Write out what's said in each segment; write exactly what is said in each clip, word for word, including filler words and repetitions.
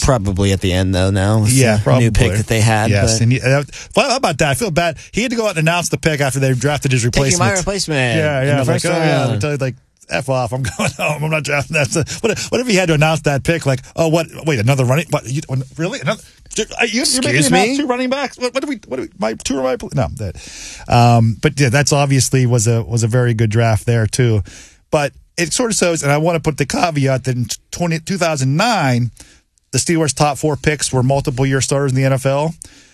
probably at the end, though, now. With Yeah, the probably. new pick that they had. Yes. But And he, uh, well, how about that? I feel bad. He had to go out and announce the pick after they drafted his replacement. taking my replacement. Yeah, in yeah. the Like, first oh, yeah. round. Like, like, F off. I'm going home. I'm not drafting that. So, what, what if he had to announce that pick? Like, oh, what? Wait, another running? What? You, really? Another? You, you're Excuse making me? two running backs? What, what do we? What do we? My two are my. No, that. Um, but yeah, that's obviously was a was a very good draft there too. But it sort of shows, and I want to put the caveat that in twenty, two thousand nine, the Steelers' top four picks were multiple year starters in the N F L.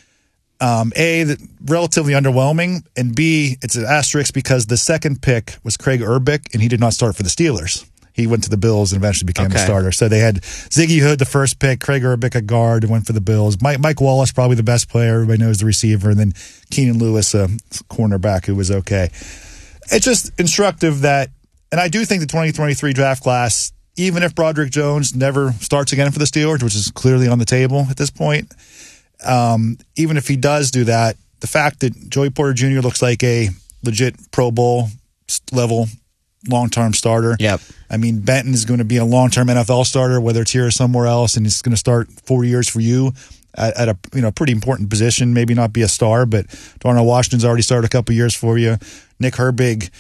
Um, A, that relatively underwhelming, and B, it's an asterisk because the second pick was Craig Urbick, and he did not start for the Steelers. He went to the Bills and eventually became Okay. a starter. So they had Ziggy Hood, the first pick, Craig Urbick, a guard, and went for the Bills. Mike, Mike Wallace, probably the best player. Everybody knows the receiver. And then Keenan Lewis, a cornerback who was okay. It's just instructive that, and I do think the twenty twenty-three draft class, even if Broderick Jones never starts again for the Steelers, which is clearly on the table at this point, Um, even if he does do that, the fact that Joey Porter Junior looks like a legit Pro Bowl level long-term starter. Yep. I mean, Benton is going to be a long-term N F L starter, whether it's here or somewhere else, and he's going to start four years for you at, at a you know pretty important position. Maybe not be a star, but Darnell Washington's already started a couple years for you. Nick Herbig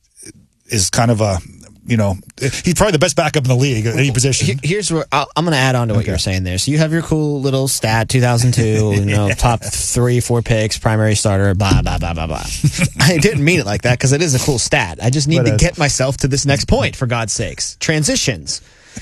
is kind of a You know, he's probably the best backup in the league at any position. Here's where I'll, I'm going to add on to what Okay. you're saying there. So you have your cool little stat, two thousand two, you know, Yeah. top three, four picks, primary starter, blah, blah, blah, blah, blah. I didn't mean it like that because it is a cool stat. I just need But, to uh, get myself to this next point, for God's sakes. Transitions.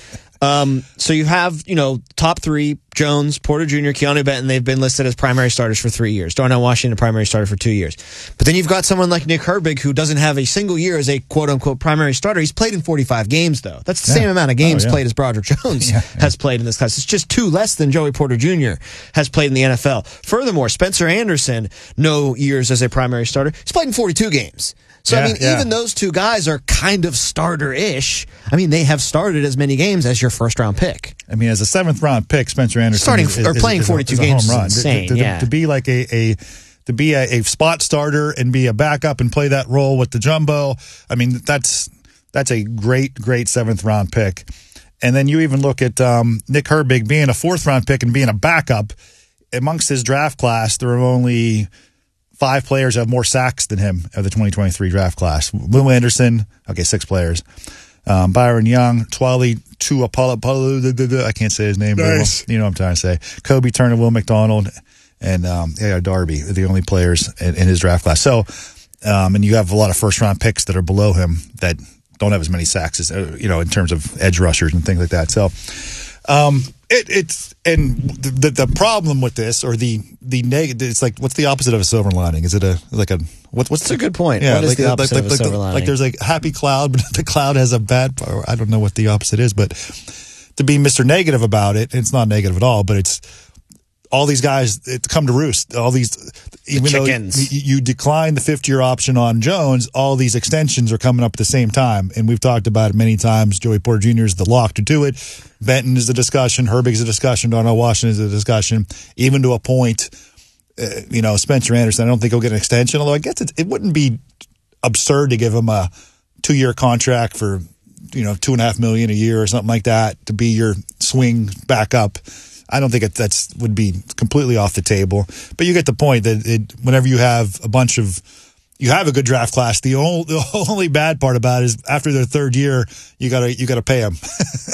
Um, so you have, you know, top three, Jones, Porter Junior, Keanu Benton, they've been listed as primary starters for three years. Darnell Washington, primary starter for two years. But then you've got someone like Nick Herbig who doesn't have a single year as a quote-unquote primary starter. He's played in forty-five games, though. That's the Yeah. same amount of games Oh, yeah. played as Broderick Jones Yeah, yeah. has played in this class. It's just two less than Joey Porter Junior has played in the N F L. Furthermore, Spencer Anderson, no years as a primary starter. He's played in forty-two games. So, I Yeah, mean, yeah. even those two guys are kind of starter-ish. I mean, they have started as many games as your first-round pick. I mean, as a seventh round pick, Spencer Anderson Starting- is, is, or playing is a- forty-two is a games home is run. insane, To, to, yeah. to be like a, a to be a, a spot starter and be a backup and play that role with the jumbo. I mean, that's that's a great, great seventh round pick. And then you even look at um, Nick Herbig being a fourth round pick and being a backup amongst his draft class. There are only five players who have more sacks than him of the twenty twenty-three draft class. Will Anderson, okay, six players. Um, Byron Young, Twali Tuapolo, I can't say his name very well. Nice. You know what I'm trying to say. Kobe Turner, Will McDonald, and um, yeah, Darby are the only players in, in his draft class. So, um, and you have a lot of first round picks that are below him that don't have as many sacks as, uh, you know, in terms of edge rushers and things like that. So, um, it, it's, and the, the problem with this, or the, the negative, it's like, what's the opposite of a silver lining? Is it a, like a, what, what's That's a good point. Yeah, What is like, the like, opposite like, of a like, silver the- lining? like there's a happy cloud, but the cloud has a bad, or I don't know what the opposite is, but to be Mister Negative about it, it's not negative at all, but it's all these guys, it's come to roost. All these, even though chickens. you, you decline the fifth year option on Jones, all these extensions are coming up at the same time. And we've talked about it many times. Joey Porter Junior is the lock to do it. Benton is the discussion. Herbig is a discussion. Darnell Washington is a discussion, even to a point. Uh, you know, Spencer Anderson, I don't think he'll get an extension, although I guess it, it wouldn't be absurd to give him a two year contract for, you know, two and a half million a year or something like that to be your swing backup. I don't think it that's would be completely off the table, but you get the point that it, whenever you have a bunch of, you have a good draft class. The only, the only bad part about it is after their third year, you gotta you gotta pay them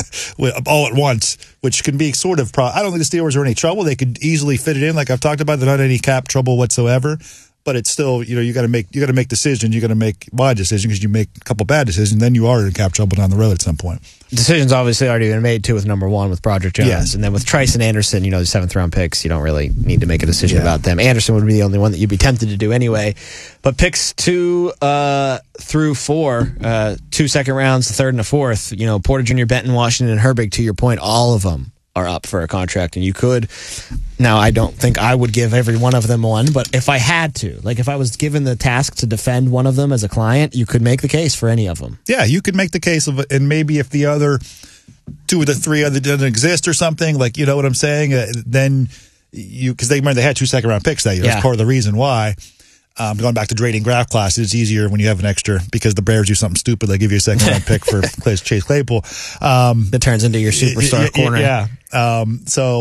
all at once, which can be sort of. Pro- I don't think the Steelers are in any trouble. They could easily fit it in, like I've talked about. They're not in any cap trouble whatsoever. But it's still, you know, you got to make you got to make decisions. You got to make wide decisions because you make a couple bad decisions, then you are in cap trouble down the road at some point. Decisions obviously already been made too with number one with Broderick Jones, Yes. and then with Trice and Anderson, you know, the seventh round picks. You don't really need to make a decision Yeah. about them. Anderson would be the only one that you'd be tempted to do anyway. But picks two uh, through four, uh, two second rounds, the third and the fourth. You know, Porter Junior, Benton, Washington, and Herbig. To your point, all of them are up for a contract, and you could. Now, I don't think I would give every one of them one, but if I had to, like if I was given the task to defend one of them as a client, you could make the case for any of them. Yeah, you could make the case of it, and maybe if the other two of the three other doesn't exist or something, like, you know what I'm saying, uh, then you, because they remember they had two second round picks that year. Yeah. That's part of the reason why. Um, going back to grading draft classes, it's easier when you have an extra, because the Bears do something stupid. They give you a second round pick for Chase Claypool. Um, That turns into your superstar y- y- corner. Yeah. Um, so